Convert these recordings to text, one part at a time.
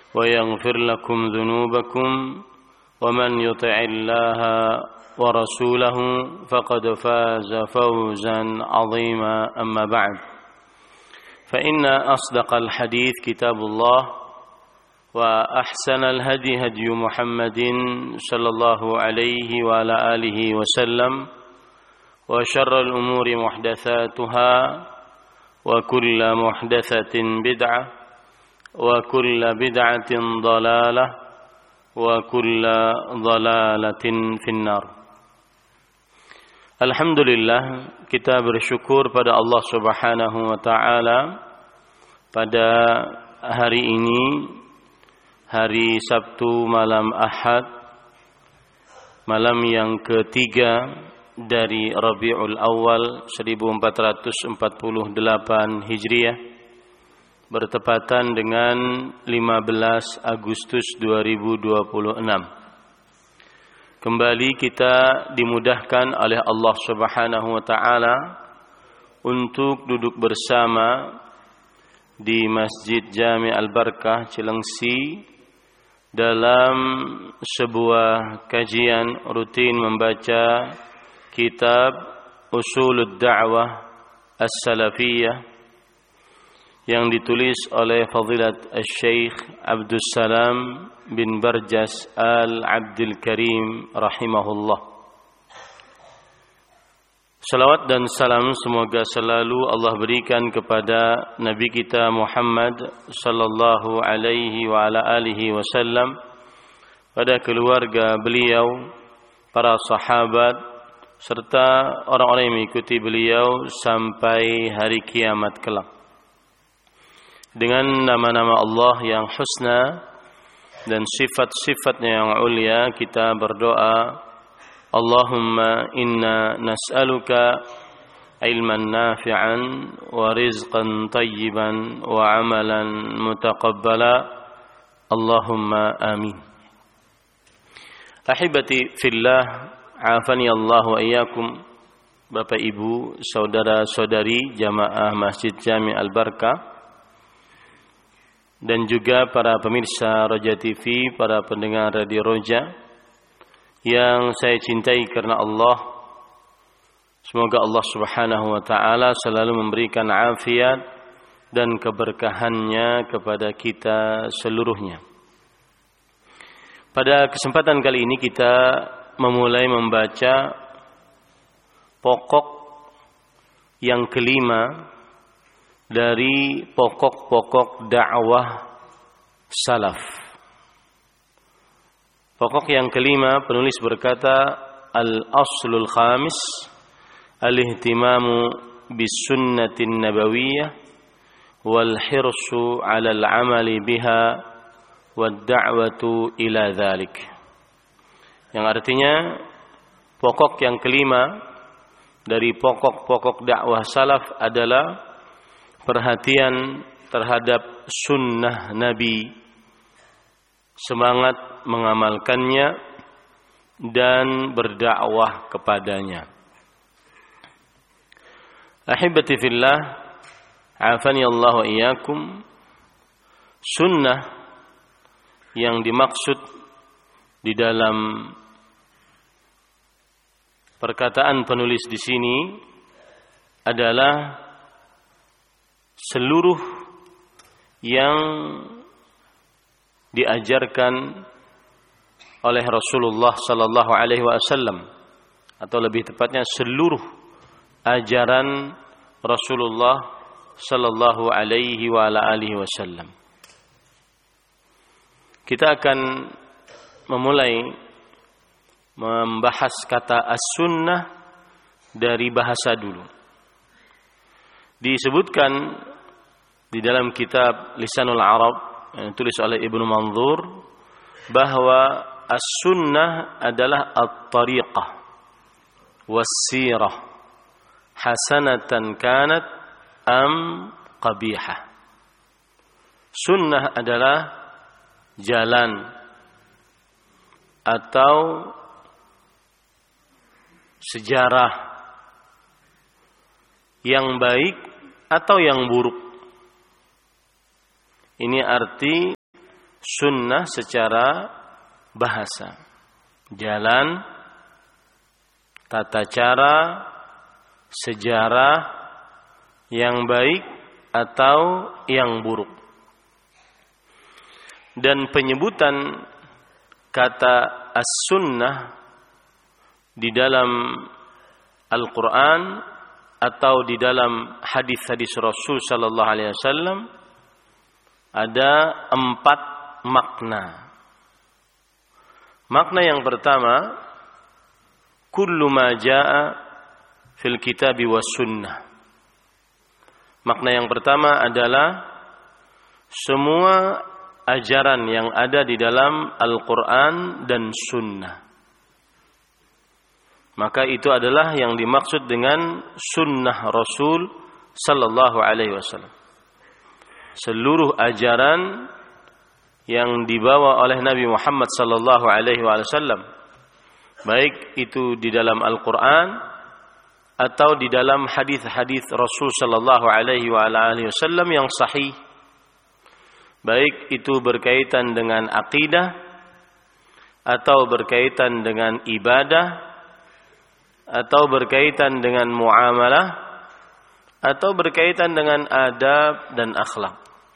ويغفر لكم ذنوبكم ومن يطع الله ورسوله فقد فاز فوزا عظيما أما بعد فإن أصدق الحديث كتاب الله وأحسن الهدي هدي محمد صلى الله عليه وعلى آله وسلم وشر الأمور محدثاتها وكل محدثة بدعة وكل بدعة ضلالة وكل ضلالة في النار. Alhamdulillah, kita bersyukur pada Allah Subhanahu wa taala pada hari ini, hari Sabtu malam Ahad, malam yang ketiga dari Rabiul Awal 1448 Hijriah, bertepatan dengan 15 Agustus 2026. Kembali kita dimudahkan oleh Allah Subhanahu wa taala untuk duduk bersama di Masjid Jami' Al-Barkah Cilengsi dalam sebuah kajian rutin membaca kitab Ushulud Da'wah As-Salafiyah yang ditulis oleh Fadilat Asy-Syaikh Abdus Salam bin Barjas Al-Abdul Karim rahimahullah. Salawat dan salam semoga selalu Allah berikan kepada Nabi kita Muhammad sallallahu alaihi wa ala alihi wasallam, pada keluarga beliau, para sahabat, serta orang-orang yang mengikuti beliau sampai hari kiamat kelak. Dengan nama-nama Allah yang husna dan sifat-sifatnya yang ulia, kita berdoa, Allahumma inna nas'aluka ilman nafi'an wa rizqan tayyiban wa amalan mutaqabbala. Allahumma amin. Ahibati fillah, afani Allah wa iyyakum. Bapak Ibu, saudara-saudari jamaah Masjid Jami' Al-Barkah, dan juga para pemirsa Roja TV, para pendengar Radio Roja yang saya cintai karena Allah. Semoga Allah Subhanahu wa taala selalu memberikan afiat dan keberkahannya kepada kita seluruhnya. Pada kesempatan kali ini kita memulai membaca pokok yang kelima dari pokok-pokok dakwah salaf. Pokok yang kelima, penulis berkata, al-aslul khamis al-ihtimamu bis-sunnatin nabawiyah wal hirsu 'ala al-'amali biha wad da'watu ila dzalik. Yang artinya pokok yang kelima dari pokok-pokok dakwah salaf adalah perhatian terhadap sunnah Nabi, semangat mengamalkannya dan berdakwah kepadanya. Ahibati fillah, afani Allah wa iyyakum. Sunnah yang dimaksud di dalam perkataan penulis di sini adalah seluruh yang diajarkan oleh Rasulullah sallallahu alaihi wasallam, atau lebih tepatnya seluruh ajaran Rasulullah sallallahu alaihi wa ala alihi wasallam. Kita akan memulai membahas kata as-sunnah dari bahasa dulu. Disebutkan di dalam kitab Lisanul Arab yang ditulis oleh Ibnu Manzur bahwa as-sunnah adalah at-tariqah was-sirah hasanatan kanat am qabihah. Sunnah adalah jalan atau sejarah yang baik atau yang buruk. Ini arti sunnah secara bahasa. Jalan, tata cara, sejarah yang baik atau yang buruk. Dan penyebutan kata as-sunnah di dalam Al-Quran atau di dalam hadis-hadis Rasul sallallahu alaihi wasallam ada 4 makna. Makna yang pertama, kullu ma jaa fil kitabi was sunnah. Makna yang pertama adalah semua ajaran yang ada di dalam Al-Quran dan sunnah. Maka itu adalah yang dimaksud dengan sunnah Rasul sallallahu alaihi wasallam. Seluruh ajaran yang dibawa oleh Nabi Muhammad sallallahu alaihi wasallam, baik itu di dalam Al-Quran atau di dalam hadis-hadis Rasul sallallahu alaihi wasallam yang sahih, baik itu berkaitan dengan akidah atau berkaitan dengan ibadah atau berkaitan dengan muamalah atau berkaitan dengan adab dan akhlak.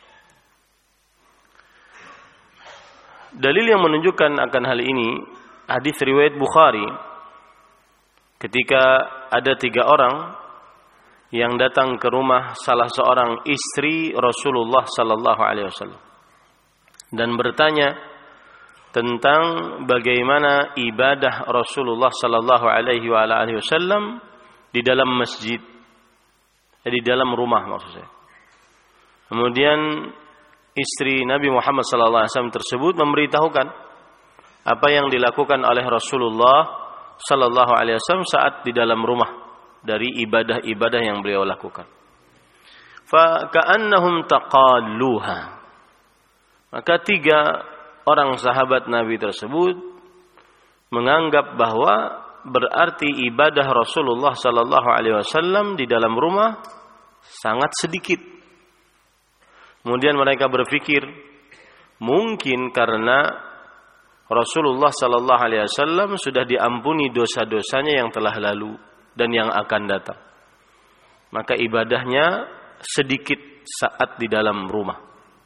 Dalil yang menunjukkan akan hal ini hadis riwayat Bukhari, ketika ada 3 orang yang datang ke rumah salah seorang istri Rasulullah sallallahu alaihi wasallam dan bertanya tentang bagaimana ibadah Rasulullah sallallahu alaihi wasallam di dalam masjid, di dalam rumah maksud saya. Kemudian istri Nabi Muhammad sallallahu alaihi wasallam tersebut memberitahukan apa yang dilakukan oleh Rasulullah sallallahu alaihi wasallam saat di dalam rumah dari ibadah-ibadah yang beliau lakukan. Fa ka'annahum taqalluha. Maka 3 orang sahabat Nabi tersebut menganggap bahwa berarti ibadah Rasulullah sallallahu alaihi wasallam di dalam rumah sangat sedikit. Kemudian mereka berpikir mungkin karena Rasulullah sallallahu alaihi wasallam sudah diampuni dosa-dosanya yang telah lalu dan yang akan datang, maka ibadahnya sedikit saat di dalam rumah.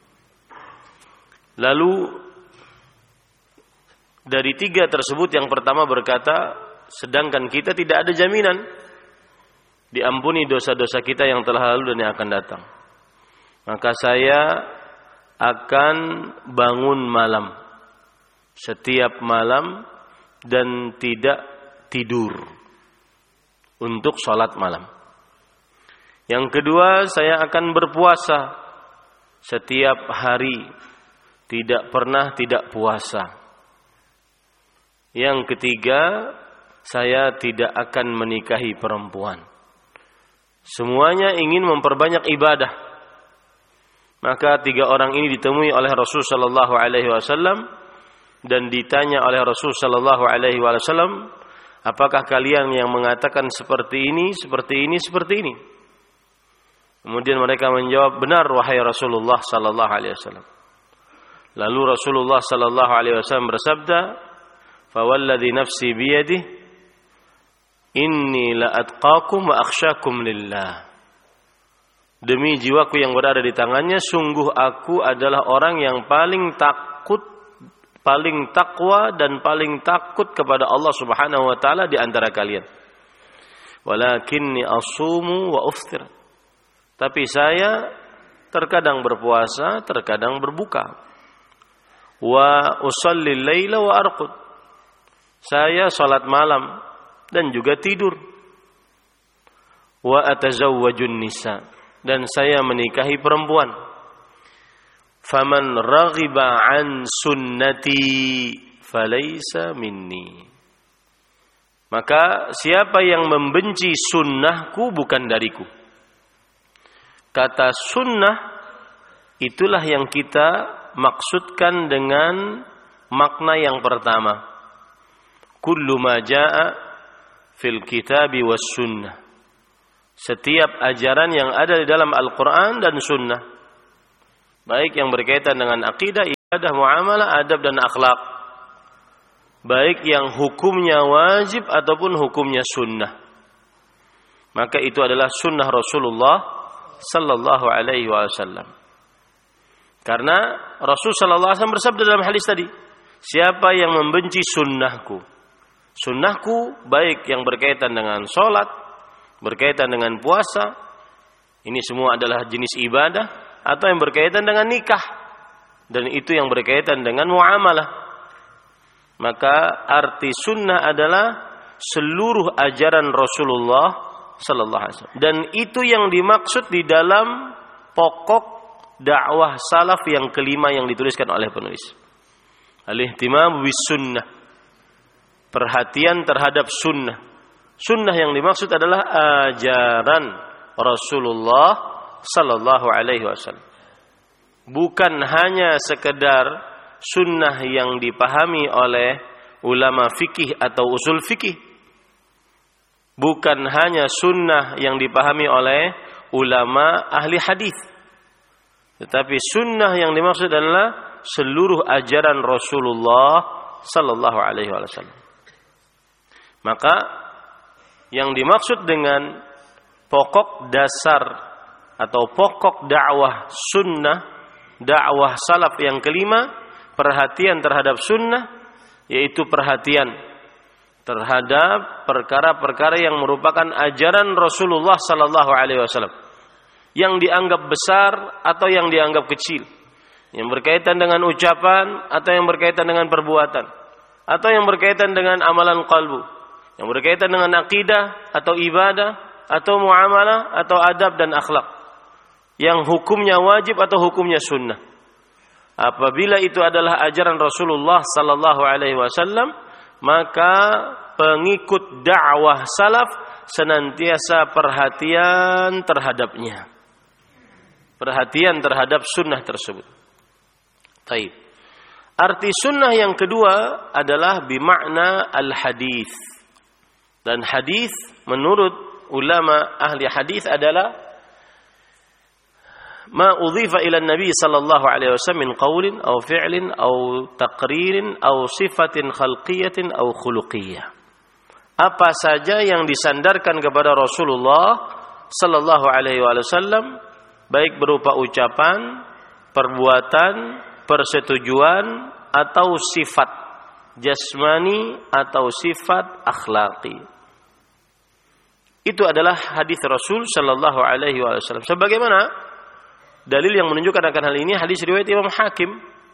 Lalu dari 3 tersebut yang pertama berkata, sedangkan kita tidak ada jaminan diampuni dosa-dosa kita yang telah lalu dan yang akan datang, maka saya akan bangun malam setiap malam dan tidak tidur untuk sholat malam. Yang kedua, saya akan berpuasa setiap hari, tidak pernah tidak puasa. Yang ketiga, saya tidak akan menikahi perempuan. Semuanya ingin memperbanyak ibadah. Maka 3 orang ini ditemui oleh Rasul sallallahu alaihi wasallam dan ditanya oleh Rasul sallallahu alaihi wasallam, apakah kalian yang mengatakan seperti ini, seperti ini, seperti ini? Kemudian mereka menjawab, benar wahai Rasulullah sallallahu alaihi wasallam. Lalu Rasulullah sallallahu alaihi wasallam bersabda, "Fawalladzi nafsi biyadihi inni la atqakum wa akhsyakum lillah." Demi jiwaku yang berada di tangannya, sungguh aku adalah orang yang paling takut, paling takwa dan paling takut kepada Allah Subhanahu wa taala di antara kalian. Walakinni asumu wa uftir. Tapi saya terkadang berpuasa, terkadang berbuka. Wa usalli laila wa arqud. Saya salat malam dan juga tidur. Wa atazawwajun nisa, dan saya menikahi perempuan. Faman raghiba an sunnati falaysa minni. Maka siapa yang membenci sunnahku bukan dariku. Kata sunnah itulah yang kita maksudkan dengan makna yang pertama. Kullu ma jaa fil kitabi was sunnah. Setiap ajaran yang ada di dalam Al-Quran dan sunnah, baik yang berkaitan dengan akidah, ibadah, muamalah, adab dan akhlak, baik yang hukumnya wajib ataupun hukumnya sunnah, maka itu adalah sunnah Rasulullah sallallahu alaihi wasallam. Karena Rasul sallallahu alaihi wasallam bersabda dalam hadis tadi, siapa yang membenci sunnahku, sunnahku baik yang berkaitan dengan sholat, berkaitan dengan puasa, ini semua adalah jenis ibadah, atau yang berkaitan dengan nikah, dan itu yang berkaitan dengan muamalah, maka arti sunnah adalah seluruh ajaran Rasulullah sallallahu alaihi wasallam, dan itu yang dimaksud di dalam pokok dakwah salaf yang kelima yang dituliskan oleh penulis. Al-ihtimam bis sunnah, perhatian terhadap sunnah. Sunnah yang dimaksud adalah ajaran Rasulullah sallallahu alaihi wasallam. Bukan hanya sekedar sunnah yang dipahami oleh ulama fikih atau usul fikih. Bukan hanya sunnah yang dipahami oleh ulama ahli hadis. Tetapi sunnah yang dimaksud adalah seluruh ajaran Rasulullah sallallahu alaihi wasallam. Maka yang dimaksud dengan pokok dasar atau pokok dakwah sunnah, dakwah salaf yang kelima, perhatian terhadap sunnah, yaitu perhatian terhadap perkara-perkara yang merupakan ajaran Rasulullah sallallahu alaihi wasallam, yang dianggap besar atau yang dianggap kecil, yang berkaitan dengan ucapan atau yang berkaitan dengan perbuatan, atau yang berkaitan dengan amalan qalbu, yang berkaitan dengan akidah atau ibadah atau muamalah atau adab dan akhlak, yang hukumnya wajib atau hukumnya sunnah. Apabila itu adalah ajaran Rasulullah sallallahu alaihi wasallam, maka pengikut dakwah salaf senantiasa perhatian terhadapnya, perhatian terhadap sunnah tersebut. Taib. Arti sunnah yang kedua adalah bimakna al-hadis. Dan hadis menurut ulama ahli hadis adalah ma udhifa ila Nabi sallallahu alaihi wasallam min qaulin aw fi'lin aw taqririn aw sifatin khalqiyatin aw khuluqiyyah. Apa saja yang disandarkan kepada Rasulullah sallallahu alaihi wasallam, baik berupa ucapan, perbuatan, persetujuan atau sifat jasmani atau sifat akhlaqi. Itu adalah hadis Rasul sallallahu alaihi wasallam. Sebagaimana dalil yang menunjukkan akan hal ini hadis riwayat Imam Hakim.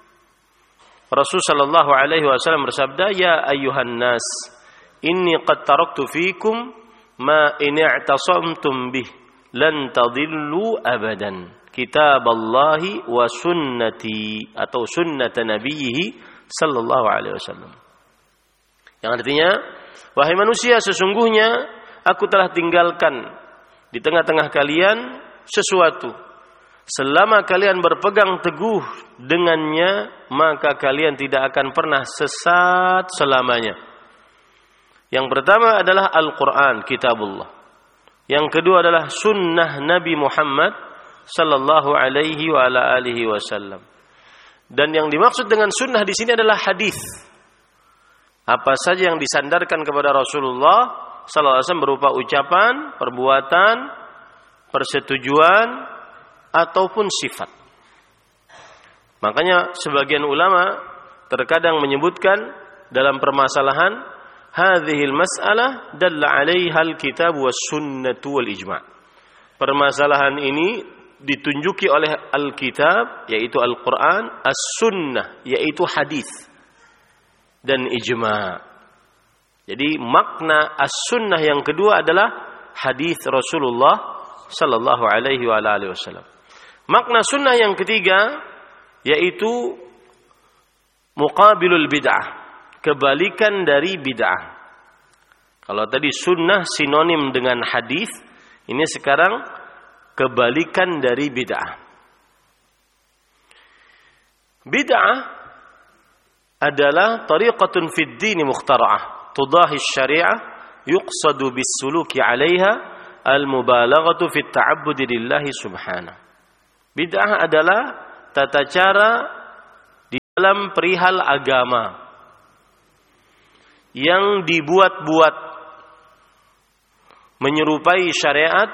Rasul sallallahu alaihi wasallam bersabda, "Ya ayyuhan nas, inni qad taraktu fikum ma in i'tasamtum bih lan tadillu abadan. Kitaballahi wa sunnati," atau sunnata nabiyhi sallallahu alaihi wasallam. Yang artinya, wahai manusia, sesungguhnya aku telah tinggalkan di tengah-tengah kalian sesuatu. Selama kalian berpegang teguh dengannya, maka kalian tidak akan pernah sesat selamanya. Yang pertama adalah Al-Quran, kitabullah. Yang kedua adalah sunnah Nabi Muhammad sallallahu alaihi wa ala alihi wasallam. Dan yang dimaksud dengan sunnah di sini adalah hadis. Apa saja yang disandarkan kepada Rasulullah sallallahu alaihi wasallam berupa ucapan, perbuatan, persetujuan ataupun sifat. Makanya sebagian ulama terkadang menyebutkan dalam permasalahan hadhil mas'alah dalla 'alaiha al-kitab was sunnatu wal ijma'. Permasalahan ini ditunjuki oleh Alkitab, yaitu Al-Quran, As-Sunnah, yaitu hadis, dan ijma'. Jadi makna As-Sunnah yang kedua adalah hadis Rasulullah sallallahu alaihi wa alihi wasallam. Makna sunnah yang ketiga yaitu muqabilul bid'ah, kebalikan dari bid'ah. Kalau tadi sunnah sinonim dengan hadis, ini sekarang kebalikan dari bid'ah. Bid'ah adalah tariqatun fid din mukhtara'ah tudahi syari'ah yuqsadu bis suluki 'alaiha al-mubalaghatu fit ta'abbud lillahi subhanahu. Bid'ah adalah tata cara dalam perihal agama yang dibuat-buat menyerupai syariat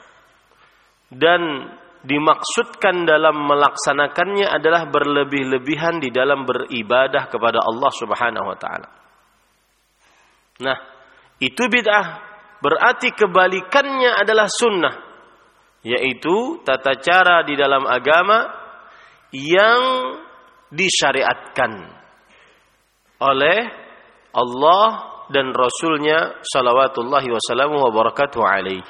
dan dimaksudkan dalam melaksanakannya adalah berlebih-lebihan di dalam beribadah kepada Allah Subhanahu wa taala. Nah, itu bid'ah. Berarti kebalikannya adalah sunnah, yaitu tata cara di dalam agama yang disyariatkan oleh Allah dan Rasulnya salawatullahi wasallamu wa barakatuhu alaihi.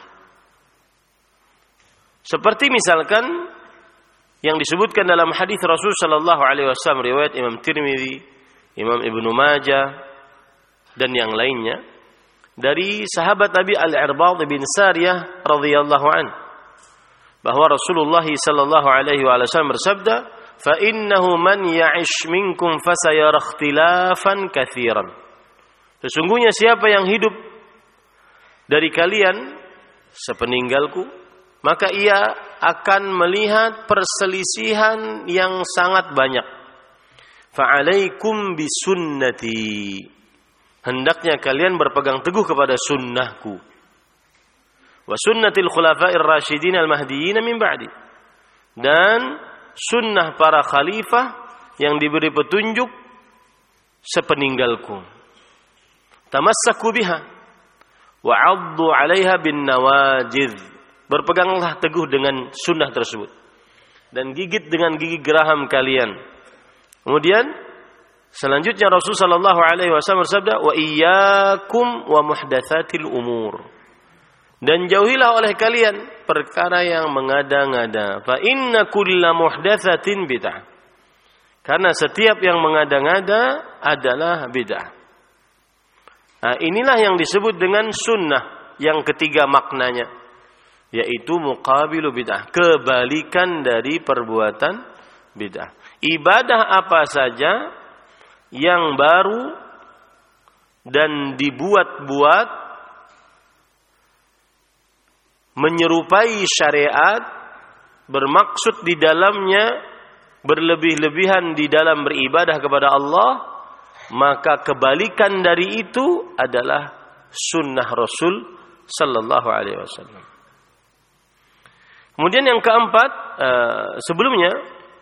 Seperti misalkan yang disebutkan dalam hadis Rasul sallallahu alaihi wasallam riwayat Imam Tirmidzi, Imam Ibnu Majah dan yang lainnya dari sahabat Nabi Al-Irbad bin Sariyah radhiyallahu anhu bahwa Rasulullah sallallahu alaihi wasallam bersabda, "Fa innahu man ya'ish minkum fasayara ikhtilafan katsiran." Sesungguhnya siapa yang hidup dari kalian sepeninggalku, maka ia akan melihat perselisihan yang sangat banyak. Fa'alaikum bisunnati. Hendaknya kalian berpegang teguh kepada sunnahku. Wa sunnatil khulafa'ir rasyidin al-mahdiyyin min ba'di. Dan sunnah para khalifah yang diberi petunjuk sepeninggalku. Tamassaku biha wa 'addu 'alaiha bin nawajidh. Berpeganglah teguh dengan sunnah tersebut dan gigit dengan gigi geraham kalian. Kemudian selanjutnya Rasul sallallahu alaihi wasallam bersabda, "Wa iyyakum wa muhdatsatil umur." Dan jauhilah oleh kalian perkara yang mengada-ngada. Fa inna kulla muhdatsatin bid'ah. Karena setiap yang mengada-ngada adalah bid'ah. Nah, inilah yang disebut dengan sunnah yang ketiga maknanya, yaitu muqabilu bid'ah, kebalikan dari perbuatan bid'ah. Ibadah apa saja yang baru dan dibuat-buat menyerupai syariat, bermaksud di dalamnya berlebih-lebihan di dalam beribadah kepada Allah, maka kebalikan dari itu adalah sunnah Rasul sallallahu alaihi wasallam. Kemudian yang keempat, sebelumnya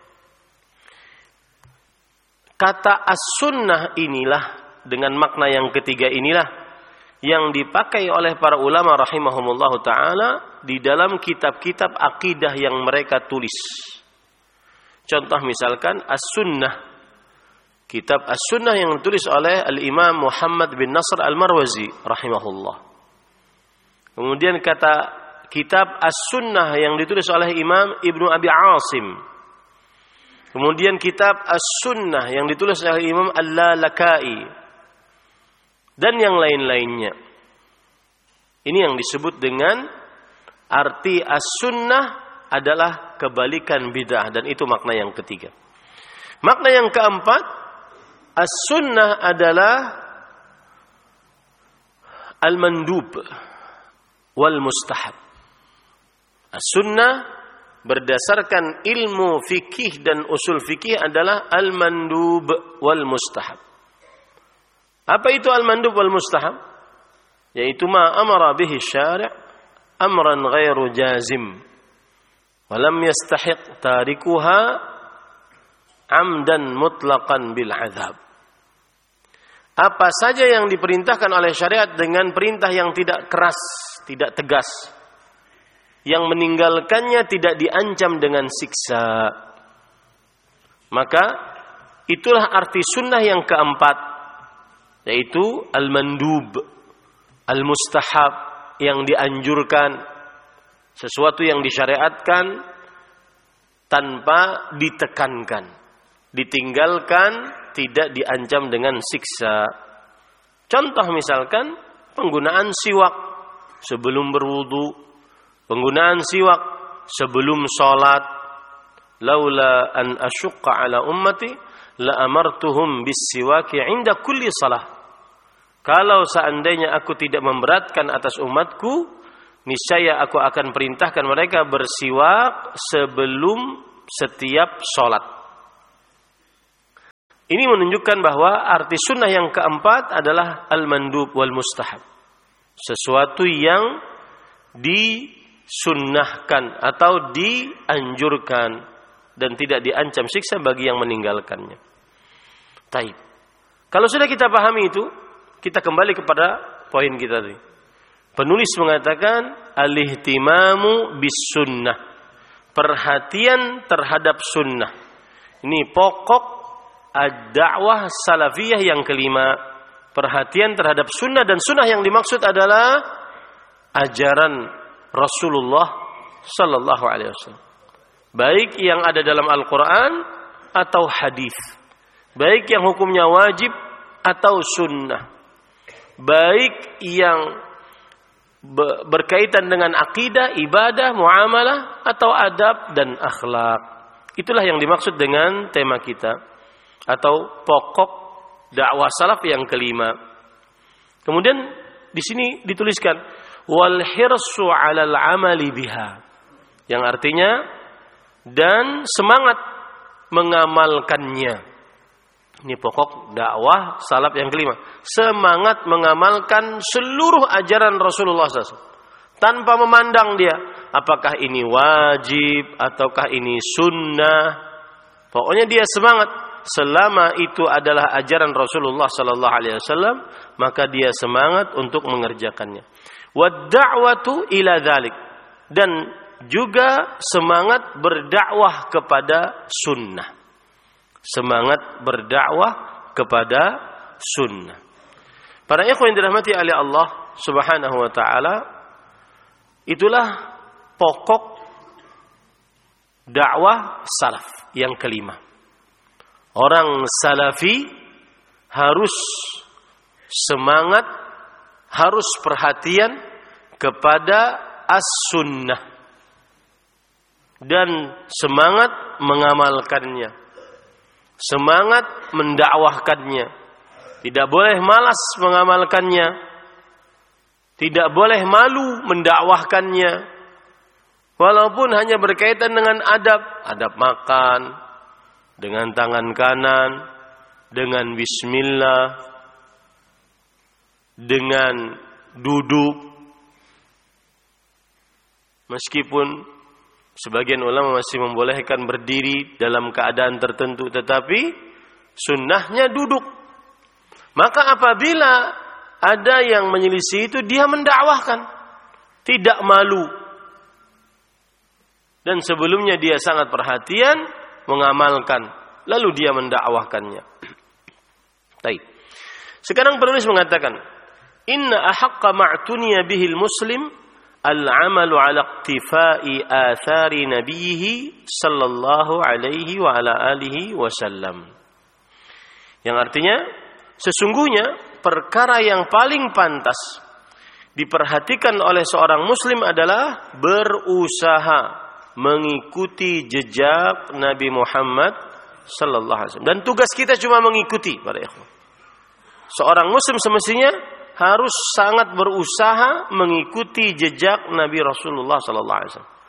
kata as-sunnah inilah dengan makna yang ketiga inilah yang dipakai oleh para ulama rahimahumullah ta'ala di dalam kitab-kitab akidah yang mereka tulis. Contoh misalkan as-sunnah, kitab as-sunnah yang ditulis oleh al-Imam Muhammad bin Nasr al-Marwazi rahimahullah. Kemudian kata kitab As-Sunnah yang ditulis oleh Imam Ibnu Abi Asim. Kemudian kitab As-Sunnah yang ditulis oleh Imam Al-Lalakai. Dan yang lain-lainnya. Ini yang disebut dengan arti As-Sunnah adalah kebalikan bid'ah. Dan itu makna yang ketiga. Makna yang keempat, As-Sunnah adalah Al-Mandub wal Mustahab. As-sunnah berdasarkan ilmu fikih dan usul fikih adalah al-mandub wal mustahab. Apa itu al-mandub wal mustahab? Yaitu ma amara bihi syari' amran ghairu jazim wa lam yastahiq tarikuha amdan mutlaqan bil azab. Apa saja yang diperintahkan oleh syariat dengan perintah yang tidak keras, tidak tegas, yang meninggalkannya tidak diancam dengan siksa, maka itulah arti sunnah yang keempat, yaitu al-mandub, al-mustahab, yang dianjurkan, sesuatu yang disyariatkan tanpa ditekankan, ditinggalkan tidak diancam dengan siksa. Contoh misalkan penggunaan siwak sebelum berwudu, penggunaan siwak sebelum sholat. Laula an asyukka ala ummati la amartuhum bis-siwaki 'inda kulli salah. Kalau seandainya aku tidak memberatkan atas umatku, niscaya aku akan perintahkan mereka bersiwak sebelum setiap sholat. Ini menunjukkan bahwa arti sunnah yang keempat adalah al-mandub wal mustahab. Sesuatu yang disunnahkan atau dianjurkan dan tidak diancam siksa bagi yang meninggalkannya. Taib. Kalau sudah kita pahami itu, kita kembali kepada poin kita tadi. Penulis mengatakan al-ihtimamu bis sunnah. Perhatian terhadap sunnah. Ini pokok ad-da'wah salafiyah yang kelima. Perhatian terhadap sunnah, dan sunnah yang dimaksud adalah ajaran Rasulullah sallallahu alaihi wasallam. Baik yang ada dalam Al-Quran atau hadis. Baik yang hukumnya wajib atau sunnah. Baik yang berkaitan dengan akidah, ibadah, muamalah atau adab dan akhlak. Itulah yang dimaksud dengan tema kita atau pokok dakwah salaf yang kelima. Kemudian di sini dituliskan wal hirsu 'alal 'amali biha. Yang artinya dan semangat mengamalkannya. Ini pokok dakwah salaf yang kelima. Semangat mengamalkan seluruh ajaran Rasulullah SAW. Tanpa memandang dia, apakah ini wajib, ataukah ini sunnah. Pokoknya dia semangat. Selama itu adalah ajaran Rasulullah SAW, maka dia semangat untuk mengerjakannya. Wad-da'watu ila dzalik. Dan juga semangat berdakwah kepada sunnah. Semangat berdakwah kepada sunnah. Para ikhwan yang dirahmati oleh Allah Subhanahu wa taala, itulah pokok dakwah salaf yang kelima. Orang salafi harus semangat, harus perhatian kepada as-sunnah dan semangat mengamalkannya, semangat mendakwahkannya. Tidak boleh malas mengamalkannya, tidak boleh malu mendakwahkannya, walaupun hanya berkaitan dengan adab makan dengan tangan kanan, dengan bismillah, dengan duduk. Meskipun sebagian ulama masih membolehkan berdiri dalam keadaan tertentu, tetapi sunnahnya duduk. Maka apabila ada yang menyelisih itu, dia mendakwahkan, tidak malu. Dan sebelumnya dia sangat perhatian mengamalkan, lalu dia mendakwahkannya. Baik. Sekarang penulis mengatakan, inna ahaqqa ma'tuniya bihil muslim al-amalu ala iqtifai athari nabiyhi sallallahu alaihi wa ala alihi wasallam. Yang artinya, sesungguhnya perkara yang paling pantas diperhatikan oleh seorang muslim adalah berusaha mengikuti jejak Nabi Muhammad sallallahu alaihi wasallam. Dan tugas kita cuma mengikuti, para ikhwan. Seorang muslim semestinya harus sangat berusaha mengikuti jejak Nabi Rasulullah sallallahu alaihi wasallam.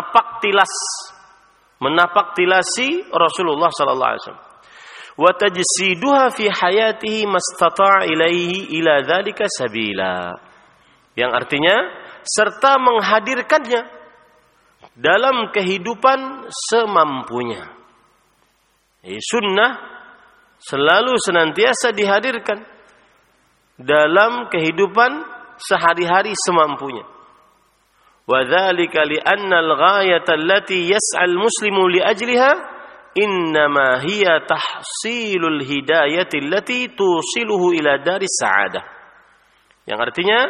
Menapak tilasi Rasulullah sallallahu alaihi wasallam. Wa tajsiduha fi hayatihi mastata' ilaihi ila dzalika sabila. Yang artinya serta menghadirkannya dalam kehidupan semampunya. Sunnah selalu senantiasa dihadirkan dalam kehidupan sehari-hari semampunya. Wa dzalika li anna al-ghayata allati yas'a al-muslimu li ajliha innama hiya tahsilul hidayati allati tusiluhu ila daris sa'adah. Yang artinya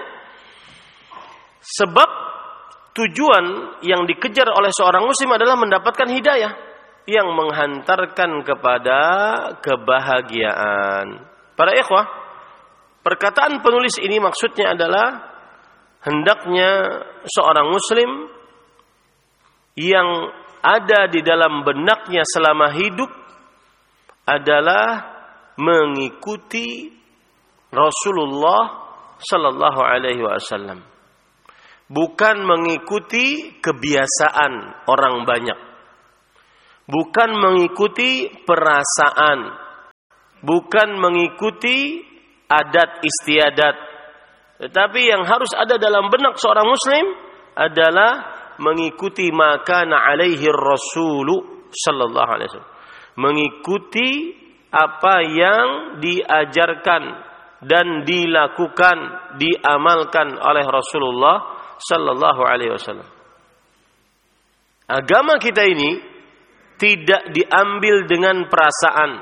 sebab tujuan yang dikejar oleh seorang muslim adalah mendapatkan hidayah yang menghantarkan kepada kebahagiaan. Para ikhwah, perkataan penulis ini maksudnya adalah hendaknya seorang muslim yang ada di dalam benaknya selama hidup adalah mengikuti Rasulullah sallallahu alaihi wasallam. Bukan mengikuti kebiasaan orang banyak. Bukan mengikuti perasaan. bukan mengikuti adat istiadat. Tetapi yang harus ada dalam benak seorang muslim adalah mengikuti maka alaihi rasulu sallallahu alaihi wasallam. Mengikuti apa yang diajarkan dan dilakukan, diamalkan oleh Rasulullah sallallahu alaihi wasallam. Agama kita ini tidak diambil dengan perasaan.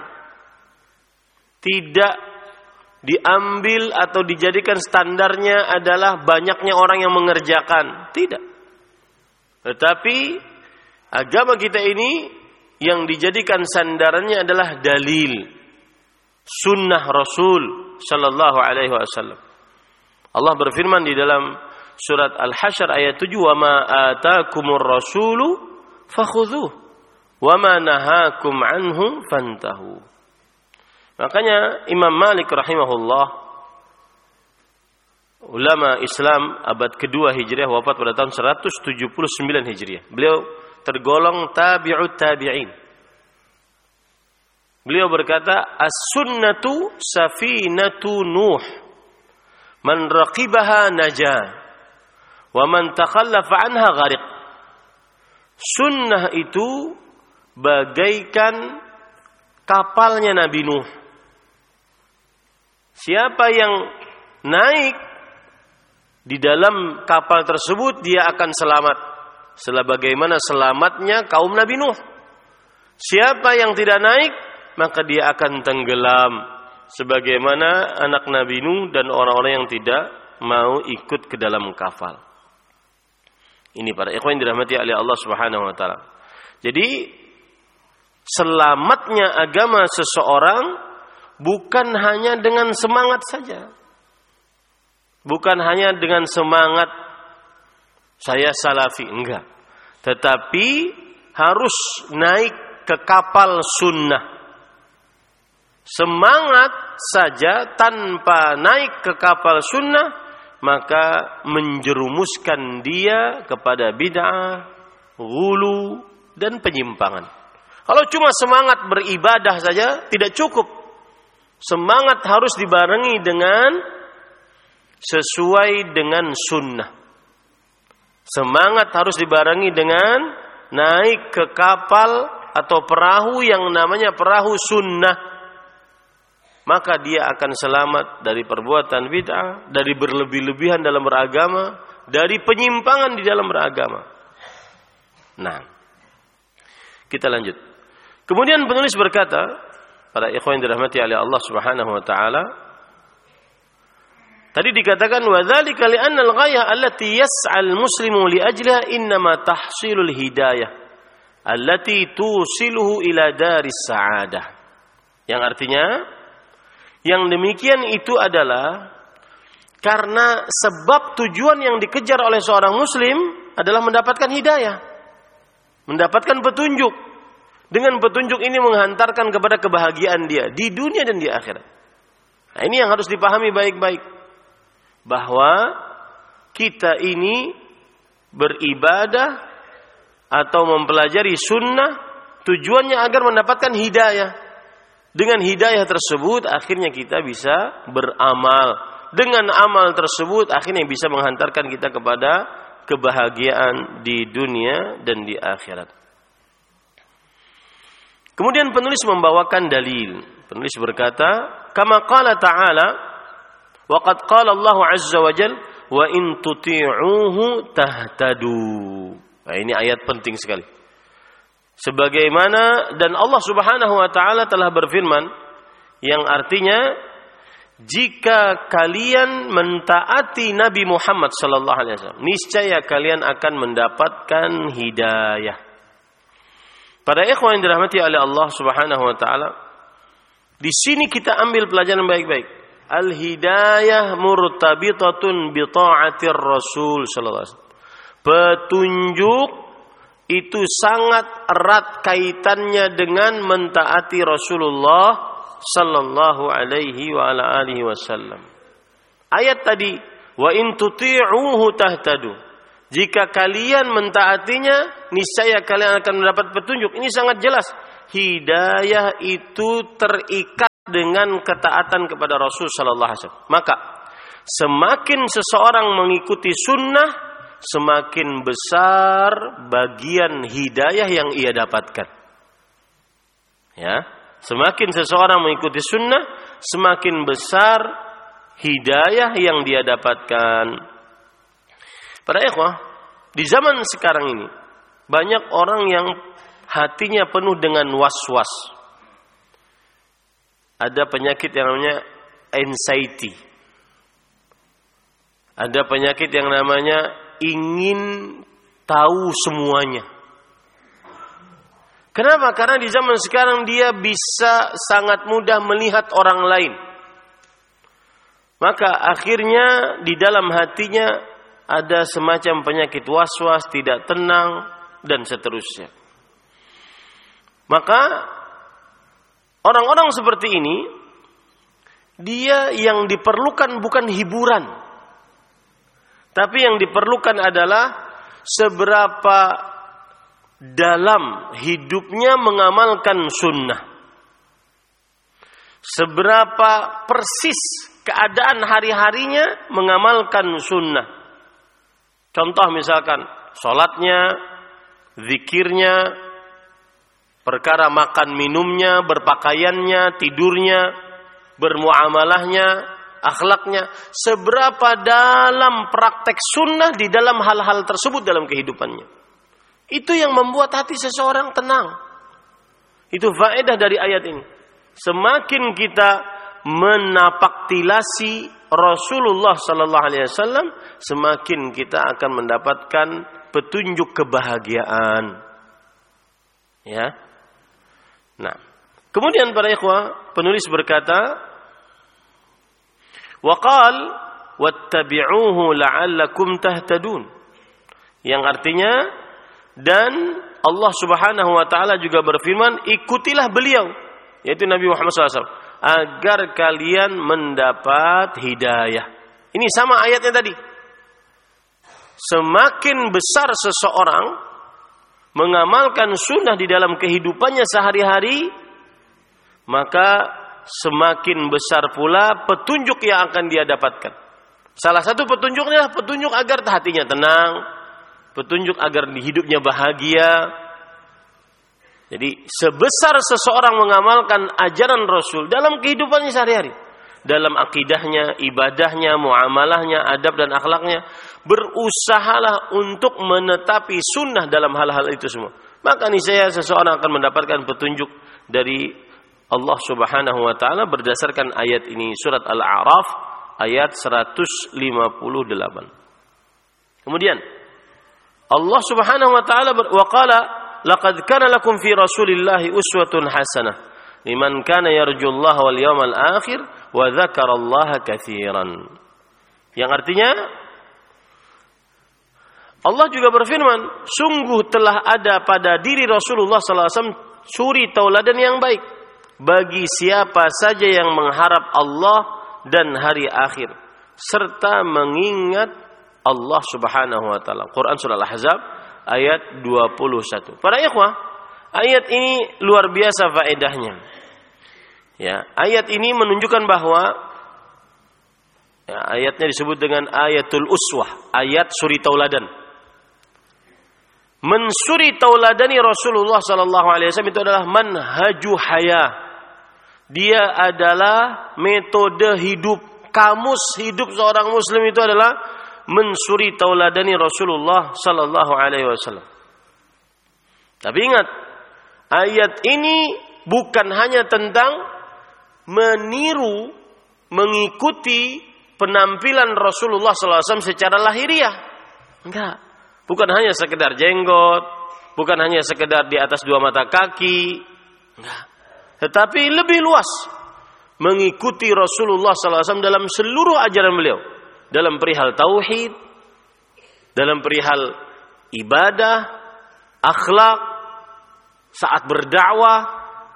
Tidak diambil atau dijadikan standarnya adalah banyaknya orang yang mengerjakan. Tidak. Tetapi agama kita ini yang dijadikan sandarannya adalah dalil, sunnah Rasul sallallahu alaihi wasallam. Allah berfirman di dalam surat Al-Hasyr ayat 7, "Wa ma ataakumur rasulu fakhudhuh, wa ma nahakum anhu fantahu." Makanya Imam Malik rahimahullah, ulama Islam abad kedua Hijriah, wafat pada tahun 179 Hijriah. Beliau tergolong tabi'ut tabi'in. Beliau berkata, "As-sunnatu safinatu Nuh. Man raqibaha najah, wa man takhallafa anha ghariq." Sunnah itu bagaikan kapalnya Nabi Nuh. Siapa yang naik di dalam kapal tersebut, dia akan selamat. Sebagaimana selamatnya kaum Nabi Nuh. Siapa yang tidak naik, maka dia akan tenggelam. Sebagaimana anak Nabi Nuh dan orang-orang yang tidak mau ikut ke dalam kapal. Ini para ikhwan yang dirahmati oleh Allah Subhanahu wa taala. Jadi selamatnya agama seseorang bukan hanya dengan semangat saja. Bukan hanya dengan semangat saya salafi, enggak. Tetapi harus naik ke kapal sunnah. Semangat saja tanpa naik ke kapal sunnah, maka menjerumuskan dia kepada bid'ah, ghulu, dan penyimpangan. Kalau cuma semangat beribadah saja tidak cukup. Semangat harus dibarengi dengan sesuai dengan sunnah. Semangat harus dibarengi dengan naik ke kapal atau perahu yang namanya perahu sunnah. Maka dia akan selamat dari perbuatan bid'ah, dari berlebih-lebihan dalam beragama, dari penyimpangan di dalam beragama. Nah, kita lanjut. Kemudian penulis berkata, para ikhwan yang dirahmati oleh Allah Subhanahu wa taala, tadi dikatakan wa dzalika li anna al-ghayah allati yas'a al-muslimu li ajliha innama tahsilul hidayah allati tusiluhu ila daris sa'adah. Yang artinya yang demikian itu adalah karena sebab tujuan yang dikejar oleh seorang muslim adalah mendapatkan hidayah, mendapatkan petunjuk. Dengan petunjuk ini menghantarkan kepada kebahagiaan dia di dunia dan di akhirat. Nah, ini yang harus dipahami baik-baik. Bahwa kita ini beribadah atau mempelajari sunnah tujuannya agar mendapatkan hidayah. Dengan hidayah tersebut akhirnya kita bisa beramal. Dengan amal tersebut akhirnya bisa menghantarkan kita kepada kebahagiaan di dunia dan di akhirat. Kemudian penulis membawakan dalil. Penulis berkata, kama qala ta'ala, wa qad qala Allah azza wa jalla, wa in tuti'uhu tahtadu. Nah, ini ayat penting sekali. Sebagaimana dan Allah Subhanahu wa taala telah berfirman yang artinya jika kalian mentaati Nabi Muhammad sallallahu alaihi wasallam, niscaya kalian akan mendapatkan hidayah. Para ikhwan yang dirahmati oleh Allah Subhanahu wa taala, di sini kita ambil pelajaran baik-baik. Al-hidayah murtabitatun bi ta'atir Rasul sallallahu alaihi wasallam. Petunjuk itu sangat erat kaitannya dengan mentaati Rasulullah sallallahu alaihi wa ala alihi wasallam. Ayat tadi, wa in tuti'uhu tahtadu. Jika kalian mentaatinya, niscaya kalian akan mendapat petunjuk. Ini sangat jelas. Hidayah itu terikat dengan ketaatan kepada Rasul sallallahu alaihi wasallam. Maka semakin seseorang mengikuti sunnah, semakin besar bagian hidayah yang ia dapatkan. Ya, semakin seseorang mengikuti sunnah, semakin besar hidayah yang dia dapatkan. Para ikhwah, di zaman sekarang ini banyak orang yang hatinya penuh dengan was-was. Ada penyakit yang namanya anxiety. Ada penyakit yang namanya ingin tahu semuanya. Kenapa? Karena di zaman sekarang dia bisa sangat mudah melihat orang lain. Maka akhirnya di dalam hatinya ada semacam penyakit was-was, tidak tenang, dan seterusnya. Maka orang-orang seperti ini, dia yang diperlukan bukan hiburan, tapi yang diperlukan adalah seberapa dalam hidupnya mengamalkan sunnah. Seberapa persis keadaan hari-harinya mengamalkan sunnah. Contoh misalkan, sholatnya, zikirnya, perkara makan minumnya, berpakaiannya, tidurnya, bermuamalahnya, akhlaknya, seberapa dalam praktek sunnah di dalam hal-hal tersebut dalam kehidupannya. Itu yang membuat hati seseorang tenang. Itu faedah dari ayat ini. Semakin kita menapaktilasi Rasulullah sallallahu alaihi wasallam, semakin kita akan mendapatkan petunjuk kebahagiaan. Ya. Nah, kemudian para ikhwah, penulis berkata, waqal wattabi'uhu la'allakum tahtadun. Yang artinya, dan Allah Subhanahu wa taala juga berfirman, ikutilah beliau, yaitu Nabi Muhammad SAW, agar kalian mendapat hidayah. Ini sama ayatnya tadi. Semakin besar seseorang mengamalkan sunnah di dalam kehidupannya sehari-hari, maka semakin besar pula petunjuk yang akan dia dapatkan. Salah satu petunjuknya adalah petunjuk agar hatinya tenang, petunjuk agar hidupnya bahagia. Jadi sebesar seseorang mengamalkan ajaran Rasul dalam kehidupannya sehari-hari, dalam akidahnya, ibadahnya, muamalahnya, adab dan akhlaknya, berusahalah untuk menetapi sunnah dalam hal-hal itu semua. Maka niscaya seseorang akan mendapatkan petunjuk dari Allah Subhanahu wa taala berdasarkan ayat ini, surat Al-A'raf ayat 158. Kemudian Allah Subhanahu wa taala waqala laqad kana lakum fi Rasulillahi uswatun hasanah liman kana yarjullaha wal yawmal akhir wa dzakarallaha katsiran. Yang artinya Allah juga berfirman, sungguh telah ada pada diri Rasulullah sallallahu alaihi wasallam suri tauladan yang baik bagi siapa saja yang mengharap Allah dan hari akhir serta mengingat Allah Subhanahu wa taala. Quran surah Al-Ahzab ayat 21. Para ikhwah, ayat ini luar biasa faedahnya. Ya, ayat ini menunjukkan bahwa ayatnya disebut dengan ayatul uswah, ayat suri tauladan. Mensuri tauladani Rasulullah sallallahu alaihi wasallam itu adalah manhaju hayah. Dia adalah metode hidup, kamus hidup seorang muslim itu adalah mensuri tauladani Rasulullah sallallahu alaihi wasallam. Tapi ingat, ayat ini bukan hanya tentang meniru, mengikuti penampilan Rasulullah sallallahu alaihi wasallam secara lahiriah. Enggak. Bukan hanya sekedar jenggot, bukan hanya sekedar di atas dua mata kaki. Enggak. Tetapi lebih luas, mengikuti Rasulullah sallallahu alaihi wasallam dalam seluruh ajaran beliau. Dalam perihal tauhid, dalam perihal ibadah, akhlak, saat berdakwah,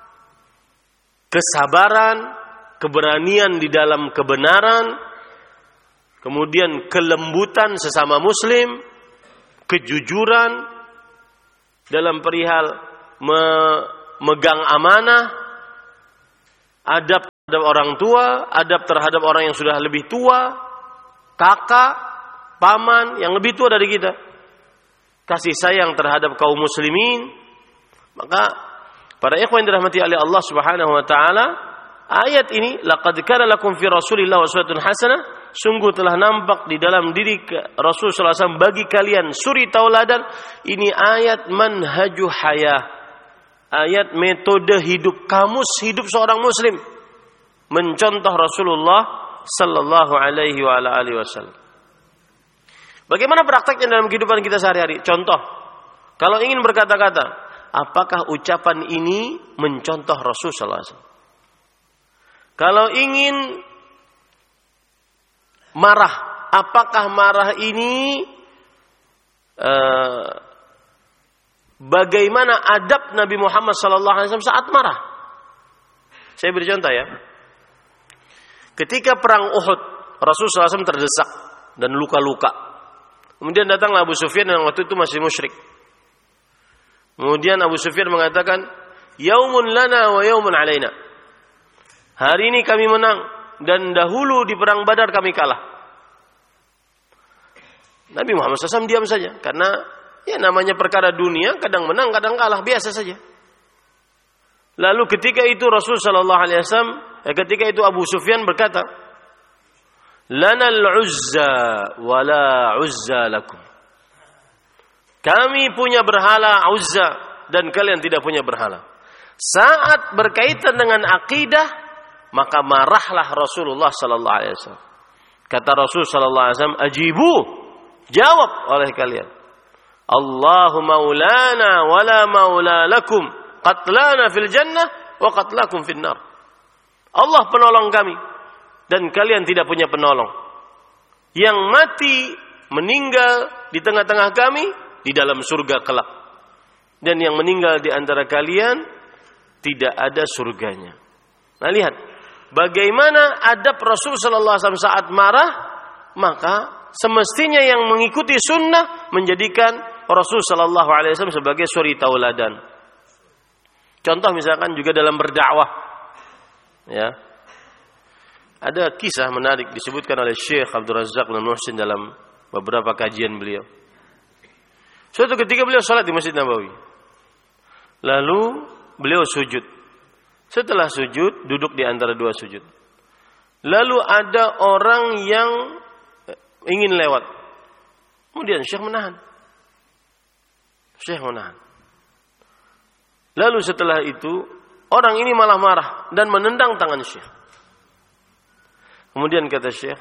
kesabaran, keberanian di dalam kebenaran, kemudian kelembutan sesama muslim, kejujuran dalam perihal memegang amanah, adab terhadap orang tua, adab terhadap orang yang sudah lebih tua, kakak, paman yang lebih tua dari kita, kasih sayang terhadap kaum muslimin. Maka para ikhwan yang dirahmati oleh Allah Subhanahu wa taala, ayat ini laqad kana lakum fi Rasulillah uswatun hasanah, sungguh telah nampak di dalam diri Rasul sallallahu alaihi wasallam bagi kalian suri tauladan. Ini ayat manhaju hayah, ayat metode hidup, kamus hidup seorang muslim, mencontoh Rasulullah sallallahu alaihi wa ala alihi wasallam. Bagaimana prakteknya dalam kehidupan kita sehari-hari? Contoh, kalau ingin berkata-kata, apakah ucapan ini mencontoh Rasul sallallahu alaihi wasallam? Kalau ingin marah, apakah marah ini bagaimana adab Nabi Muhammad sallallahu alaihi wasallam saat marah? Saya beri contoh ya. Ketika perang Uhud, Rasul sallallahu alaihi wasallam terdesak dan luka-luka. Kemudian datanglah Abu Sufyan yang waktu itu masih musyrik. Kemudian Abu Sufyan mengatakan, "Yaumun lana wa yaumun alaina." Hari ini kami menang dan dahulu di perang Badar kami kalah. Nabi Muhammad SAW diam saja karena ya namanya perkara dunia, kadang menang, kadang kalah, biasa saja. Lalu ketika itu Rasul sallallahu alaihi wasallam, ketika itu Abu Sufyan berkata, "Lana al-uzza wa la uzza lakum." Kami punya berhala Uzza dan kalian tidak punya berhala. Saat berkaitan dengan akidah, maka marahlah Rasulullah sallallahu alaihi wasallam. Kata Rasul sallallahu alaihi wasallam, "Ajibu," jawab oleh kalian. "Allahu maulana wa la maula lakum, qatlana fil jannah wa qatlakum fin nar." Allah penolong kami dan kalian tidak punya penolong. Yang mati meninggal di tengah-tengah kami di dalam surga kelak, dan yang meninggal di antara kalian tidak ada surganya. Nah, lihat bagaimana adab Rasul sallallahu alaihi wasallam saat marah. Maka semestinya yang mengikuti sunnah menjadikan Rasul sallallahu alaihi wasallam sebagai suri tauladan. Contoh misalkan juga dalam berdakwah, ya. Ada kisah menarik disebutkan oleh Syekh Abdul Razak bin Muhsin dalam beberapa kajian beliau. Suatu ketika beliau salat di Masjid Nabawi. Lalu beliau sujud. Setelah sujud, duduk di antara dua sujud. Lalu ada orang yang ingin lewat. Kemudian Syekh menahan. Lalu setelah itu, orang ini malah marah dan menendang tangan Syekh. Kemudian kata Syekh,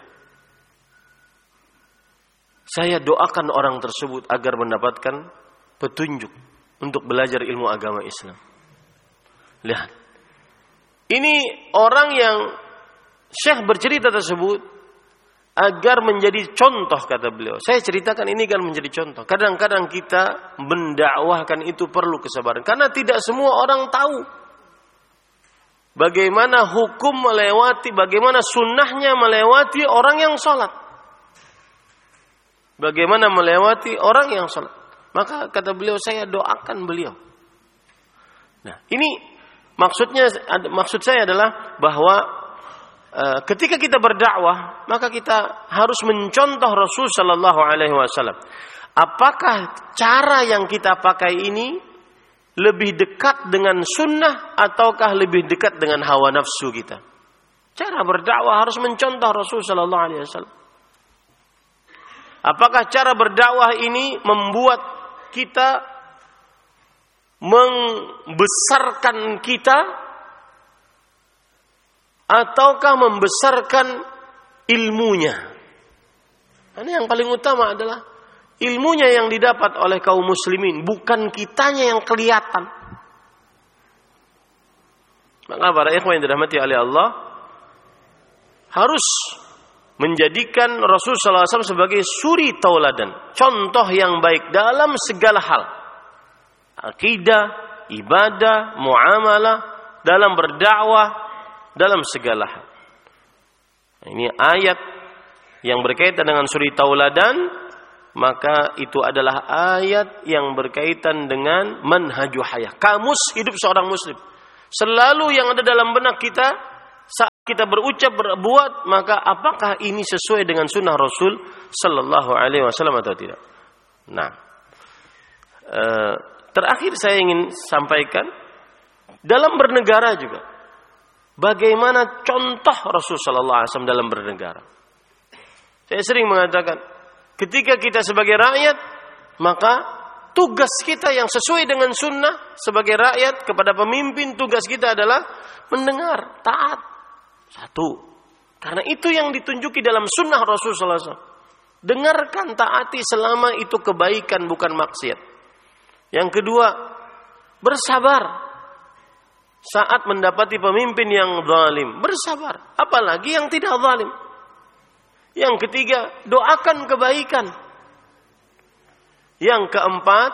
"Saya doakan orang tersebut agar mendapatkan petunjuk untuk belajar ilmu agama Islam." Lihat. Ini orang yang Syekh bercerita tersebut agar menjadi contoh, kata beliau. Saya ceritakan ini kan menjadi contoh. Kadang-kadang kita mendakwahkan itu perlu kesabaran. Karena tidak semua orang tahu bagaimana hukum melewati, bagaimana sunnahnya melewati orang yang sholat. Bagaimana melewati orang yang sholat. Maka kata beliau, saya doakan beliau. Nah, ini maksud saya adalah bahwa ketika kita berdakwah, maka kita harus mencontoh Rasul sallallahu alaihi wasallam. Apakah cara yang kita pakai ini lebih dekat dengan sunnah ataukah lebih dekat dengan hawa nafsu kita? Cara berdakwah harus mencontoh Rasul sallallahu alaihi wasallam. Apakah cara berdakwah ini membuat kita membesarkan kita ataukah membesarkan ilmunya? Ini yang paling utama adalah ilmunya yang didapat oleh kaum muslimin, bukan kitanya yang kelihatan. Maka para ikhwan yang dirahmati oleh Allah harus menjadikan Rasul sallallahu alaihi wasallam sebagai suri tauladan, contoh yang baik dalam segala hal. Akidah, ibadah, muamalah, dalam berdakwah, dalam segala hal. Ini ayat yang berkaitan dengan suri tauladan, maka itu adalah ayat yang berkaitan dengan manhaju hayah, kamus hidup seorang muslim. Selalu yang ada dalam benak kita kita berucap, berbuat, maka apakah ini sesuai dengan sunnah Rasul sallallahu alaihi wasallam atau tidak? Nah, terakhir saya ingin sampaikan dalam bernegara juga, bagaimana contoh Rasul sallallahu alaihi wasallam dalam bernegara. Saya sering mengatakan, ketika kita sebagai rakyat, maka tugas kita yang sesuai dengan sunnah sebagai rakyat kepada pemimpin, tugas kita adalah mendengar, taat. Satu, karena itu yang ditunjuki dalam sunnah Rasul sallallahu alaihi wasallam. Dengarkan, taati selama itu kebaikan bukan maksiat. Yang kedua, bersabar saat mendapati pemimpin yang zalim. Bersabar, apalagi yang tidak zalim. Yang ketiga, doakan kebaikan. Yang keempat,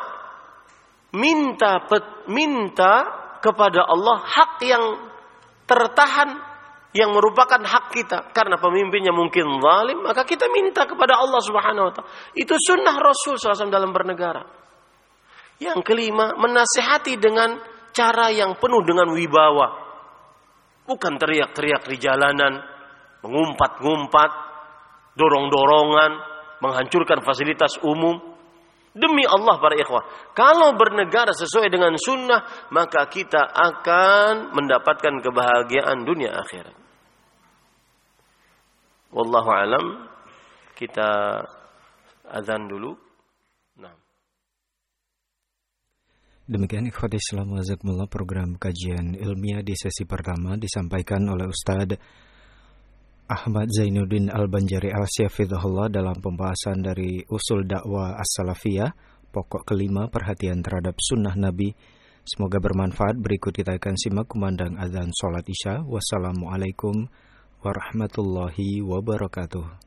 minta kepada Allah hak yang tertahan, yang merupakan hak kita. Karena pemimpinnya mungkin zalim, maka kita minta kepada Allah Subhanahu wa ta'ala. Itu sunnah Rasul SAW dalam bernegara. Yang kelima, menasihati dengan cara yang penuh dengan wibawa. Bukan teriak-teriak di jalanan, mengumpat-ngumpat, dorong-dorongan, menghancurkan fasilitas umum. Demi Allah para ikhwah, kalau bernegara sesuai dengan sunnah, maka kita akan mendapatkan kebahagiaan dunia akhirat. Wallahu alam, kita azan dulu. Nah. Demikian ikhwati Islam wa jazakumullah, program kajian ilmiah di sesi pertama disampaikan oleh Ustadz Ahmad Zainuddin Al-Banjari Al-Syafidhullah dalam pembahasan dari usul dakwah as-salafiyah, pokok kelima, perhatian terhadap sunnah Nabi. Semoga bermanfaat. Berikut kita akan simak kumandang azan sholat isya. Wassalamualaikum warahmatullahi wabarakatuh.